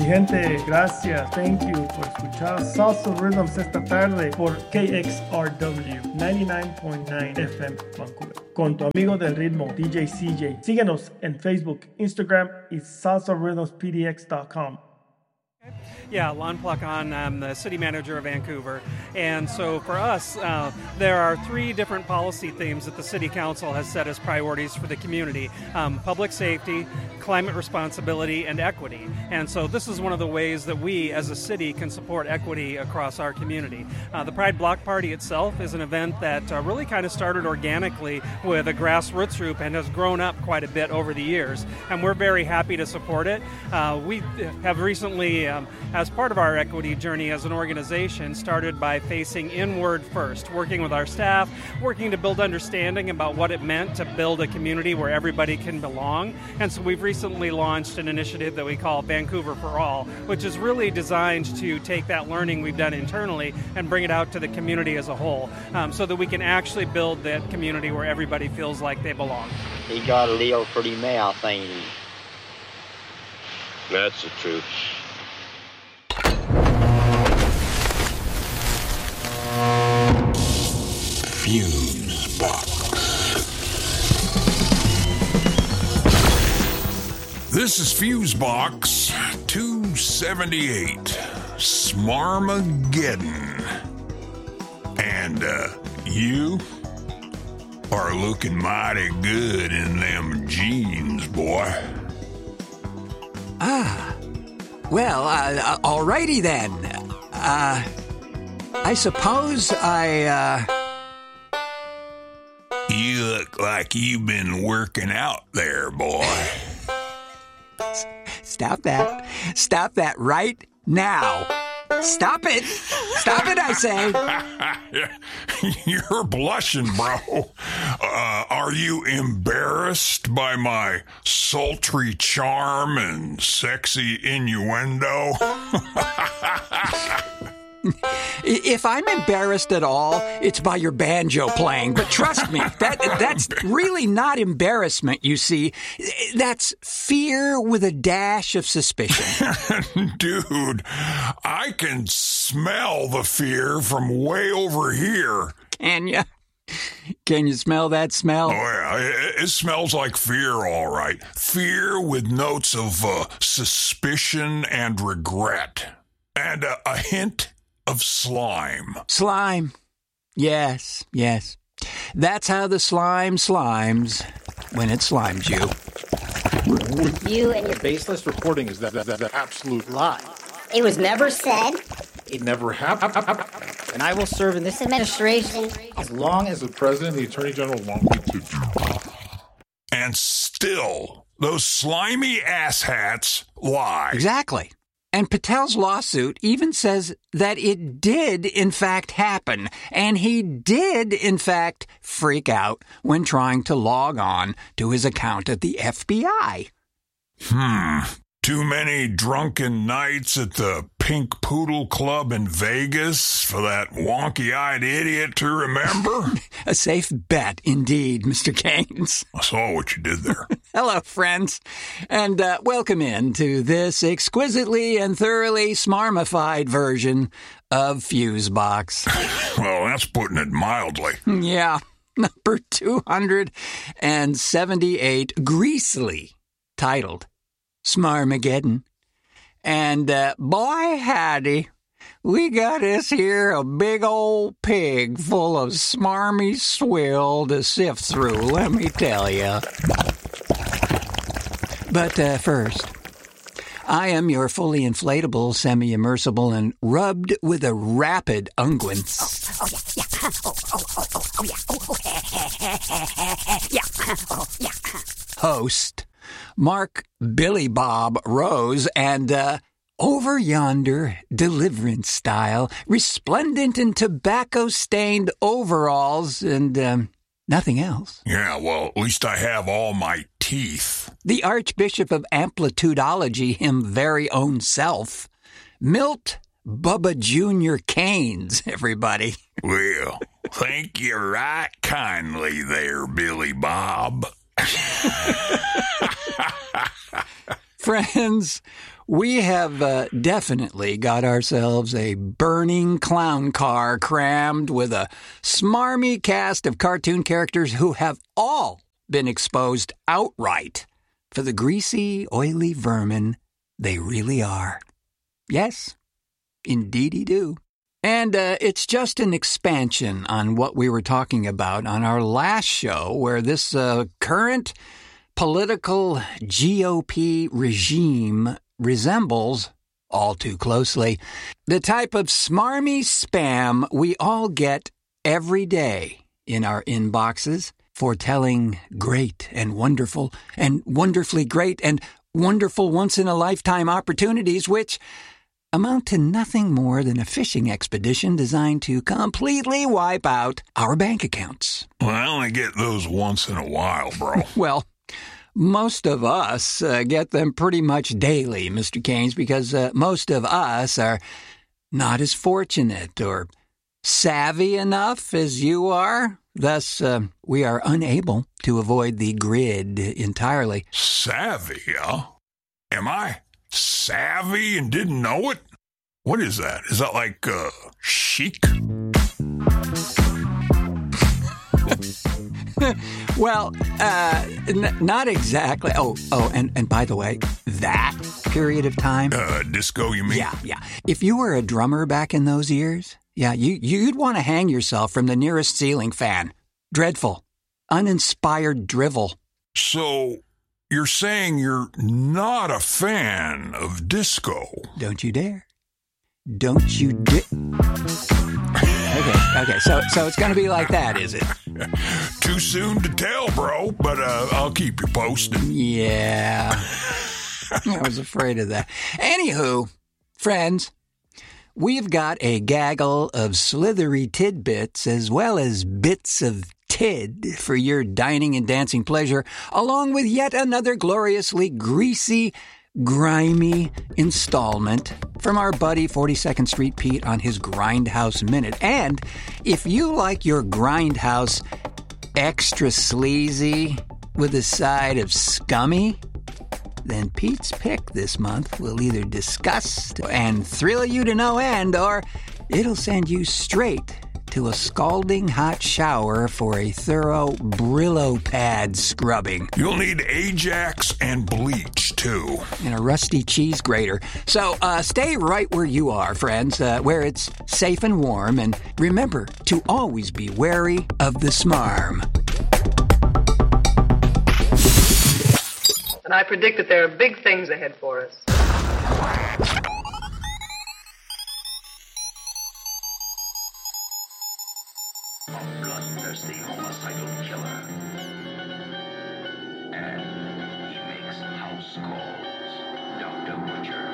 Mi gente, gracias. Thank you por escuchar Salsa Rhythms esta tarde por KXRW 99.9 FM Vancouver. Con tu amigo del ritmo, DJ CJ. Síguenos en Facebook, Instagram y salsarhythmspdx.com. Yeah, Lon Placon. I'm the city manager of Vancouver. And so for us, there are three different policy themes that the city council has set as priorities for the community. Public safety, climate responsibility, and equity. And so this is one of the ways that we as a city can support equity across our community. The Pride Block Party itself is an event that really kind of started organically with a grassroots group and has grown up quite a bit over the years. And we're very happy to support it. We have recently, as part of our equity journey as an organization, started by facing inward first, working with our staff, working to build understanding about what it meant to build a community where everybody can belong. And so we've recently launched an initiative that we call Vancouver for All, which is really designed to take that learning we've done internally and bring it out to the community as a whole, so that we can actually build that community where everybody feels like they belong. He got a little pretty mouth, ain't he? That's the truth. Fuse Box. This is Fuse Box 278, Smarmageddon. And you are looking mighty good in them jeans, boy. Well, alrighty then. I suppose You look like you've been working out there, boy. Stop that. Stop that right now. Stop it. Stop it, I say. You're blushing, bro. Are you embarrassed by my sultry charm and sexy innuendo? If I'm embarrassed at all, it's by your banjo playing. But trust me, that's really not embarrassment, you see. That's fear with a dash of suspicion. Dude, I can smell the fear from way over here. Can you? Can you smell that smell? Oh, yeah. It smells like fear, all right. Fear with notes of suspicion and regret. And a hint of slime. Slime. Yes. That's how the slime slimes when it slimes you. You and your baseless reporting is that absolute lie. It was never said. It never happened. And I will serve in this administration as long as the President and the Attorney General want me to do. And still, those slimy asshats lie. Exactly. And Patel's lawsuit even says that it did, in fact, happen. And he did, in fact, freak out when trying to log on to his account at the FBI. Too many drunken nights at the Pink Poodle Club in Vegas for that wonky-eyed idiot to remember? A safe bet, indeed, Mr. Keynes. I saw what you did there. Hello, friends, and welcome in to this exquisitely and thoroughly smarmified version of Fusebox. Well, that's putting it mildly. Yeah, number 278, greasily titled Smarmageddon. And boy, howdy, we got this here a big old pig full of smarmy swill to sift through, let me tell you. But first, I am your fully inflatable, semi-immersible, and rubbed with a rapid unguent host, Mark Billy Bob Rose, and over yonder, deliverance style, resplendent in tobacco-stained overalls and nothing else. Yeah, well, at least I have all my teeth. The Archbishop of Amplitudology, him very own self, Milt Bubba Jr. Keynes, everybody. Well, thank you right kindly there, Billy Bob. Friends, we have definitely got ourselves a burning clown car crammed with a smarmy cast of cartoon characters who have all been exposed outright for the greasy, oily vermin they really are. Yes, indeedy do. And it's just an expansion on what we were talking about on our last show, where this current political GOP regime resembles, all too closely, the type of smarmy spam we all get every day in our inboxes, foretelling great and wonderful and wonderfully great and wonderful once-in-a-lifetime opportunities, which amount to nothing more than a fishing expedition designed to completely wipe out our bank accounts. Well, I only get those once in a while, bro. Well, most of us get them pretty much daily, Mr. Keynes, because most of us are not as fortunate or savvy enough as you are. Thus, we are unable to avoid the grid entirely. Savvy, huh? Am I savvy and didn't know it? What is that? Is that like, chic? Well, not exactly. Oh, and by the way, that period of time. Disco, you mean? Yeah. If you were a drummer back in those years, yeah, you'd want to hang yourself from the nearest ceiling fan. Dreadful. Uninspired drivel. So, you're saying you're not a fan of disco? Don't you dare. Don't you dare. Okay, so it's going to be like that, is it? Too soon to tell, bro, but I'll keep you posted. Yeah. I was afraid of that. Anywho, friends, we've got a gaggle of slithery tidbits as well as bits of tid for your dining and dancing pleasure, along with yet another gloriously greasy, grimy installment from our buddy 42nd Street Pete on his Grindhouse Minute. And if you like your Grindhouse extra sleazy with a side of scummy, then Pete's Pick this month will either disgust and thrill you to no end, or it'll send you straight to a scalding hot shower for a thorough Brillo pad scrubbing. You'll need Ajax and bleach, too. And a rusty cheese grater. So stay right where you are, friends, where it's safe and warm. And remember to always be wary of the smarm. And I predict that there are big things ahead for us. Bloodthirsty homicidal killer. And he makes house calls. Dr. Butcher,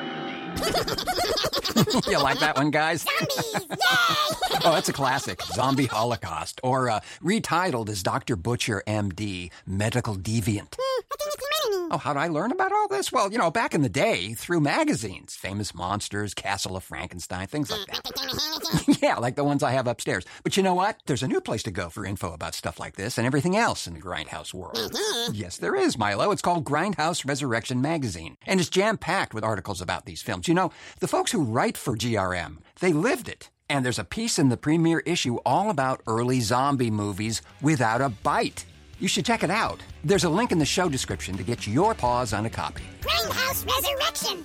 MD. You like that one, guys? Oh, that's a classic. Zombie Holocaust. Or retitled as Dr. Butcher, MD, Medical Deviant. Oh, how did I learn about all this? Well, back in the day, through magazines. Famous Monsters, Castle of Frankenstein, things like that. Yeah, like the ones I have upstairs. But you know what? There's a new place to go for info about stuff like this and everything else in the Grindhouse world. Yes, there is, Milo. It's called Grindhouse Resurrection Magazine. And it's jam-packed with articles about these films. The folks who write for GRM, they lived it. And there's a piece in the premiere issue all about early zombie movies without a bite. You should check it out. There's a link in the show description to get your paws on a copy. Grindhouse Resurrection!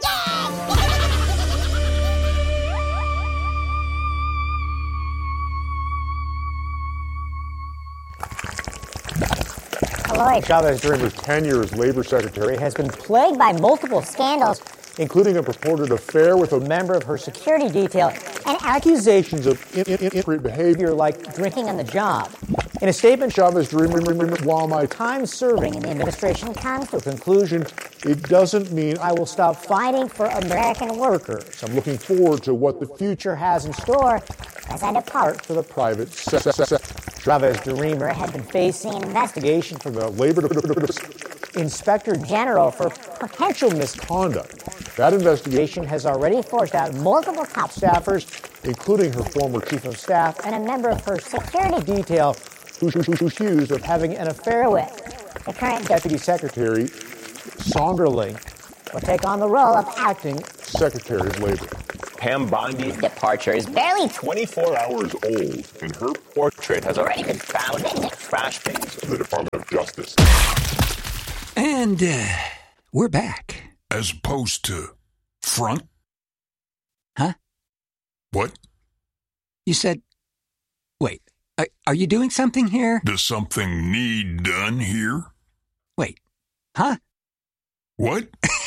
Yay! Chavez, during his tenure as labor secretary, has been plagued by multiple scandals, including a purported affair with a member of her security detail and accusations of inappropriate behavior like drinking on the job. In a statement, Chavez, while my time serving in the administration comes to a conclusion, it doesn't mean I will stop fighting for American workers. I'm looking forward to what the future has in store as I depart for the private sector. Chavez DeRemer had been facing an investigation from the Labor Inspector General for potential misconduct. That investigation has already forced out multiple top staffers, including her former chief of staff and a member of her security detail who's accused of having an affair with the current deputy secretary, Sonderling will take on the role of acting Secretary of Labor. Pam Bondi's departure is barely 24 hours old, and her portrait has already been found in the trash bins of the Department of Justice. And we're back. As opposed to front? Huh? What? You said... Wait, are you doing something here? Does something need done here? Wait, huh? What?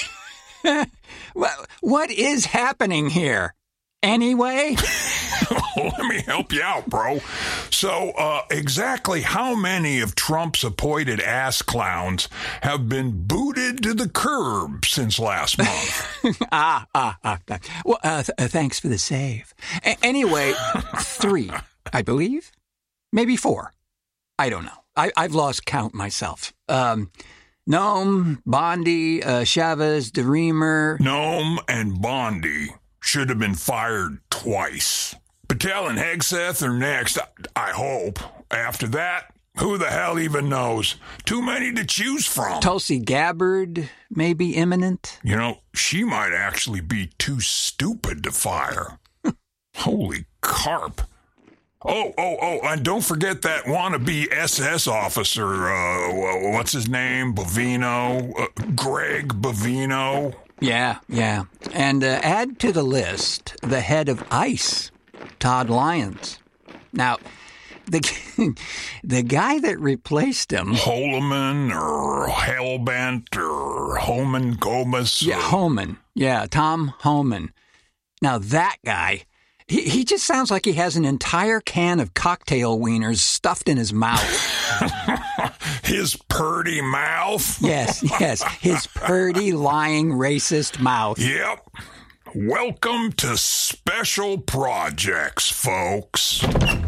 What is happening here? Anyway? Let me help you out, bro. So, exactly how many of Trump's appointed ass clowns have been booted to the curb since last month? Well, thanks for the save. Anyway, 3, I believe. Maybe 4. I don't know. I've lost count myself. Noam, Bondi, Chavez, DeReamer. Noam and Bondi should have been fired twice. Patel and Hegseth are next, I hope. After that, who the hell even knows? Too many to choose from. Tulsi Gabbard may be imminent. You know, she might actually be too stupid to fire. Holy carp. Oh, and don't forget that wannabe SS officer, what's his name? Bovino? Greg Bovino? Yeah. And add to the list the head of ICE, Todd Lyons. Now, the guy that replaced him... Holman or Hellbent or Homan Gomez? Yeah, Homan. Yeah, Tom Homan. Now, that guy... He just sounds like he has an entire can of cocktail wieners stuffed in his mouth. His purty mouth? Yes, his purty, lying, racist mouth. Yep. Welcome to Special Projects, folks.